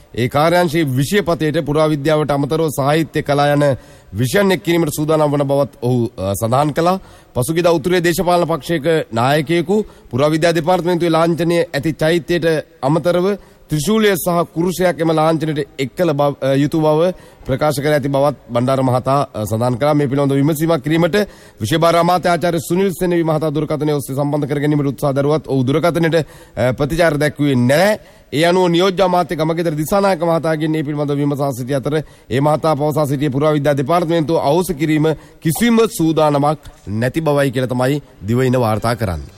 ඒ කාර්යාංශයේ විෂයපතේට පුරාවිද්‍යාවට අමතරව සාහිත්‍ය කලා යන විෂයන් එක් කිරීමට සූදානම් වන බවත් ඔහු සඳහන් කළා. පසුගියදා උතුරේ දේශපාලන පක්ෂයක නායකයෙකු පුරාවිද්‍යා දෙපාර්තමේන්තුවේ ලාංඡනයේ ඇති චෛත්‍යයට අමතරව ත්‍රිශූලය සහ කුරුසයක් එම ලාංඡනයට එක්කල යුතු බව ප්‍රකාශ කර ඇති බවත් බණ්ඩාර මහතා සඳහන් කළා. මේ පිළිබඳව විමසීමක් කිරීමට විෂය භාර අමාත්‍ය ආචාර්ය සුනිල් සෙනෙවි මහතා දුරකථනය ඔස්සේ සම්බන්ධ කර ගැනීමට උත්සාහ දරුවත් ඔහු දුරකථනයට ප්‍රතිචාර දැක්වුවේ නැහැ. ඒ අනුව නියෝජ්‍ය අමාත්‍ය ගමගෙදර දිසානායක මහතාගෙන් මේ පිළිබඳව විමසා සිටි අතර ඒ මහතා පවසා සිටියේ පුරාවිද්‍යා දෙපාර්තමේන්තුව අවශ්‍ය කිරීම කිසිම සූදානමක් නැති බවයි කියලා තමයි දිවයින වාර්තා කරන්නේ.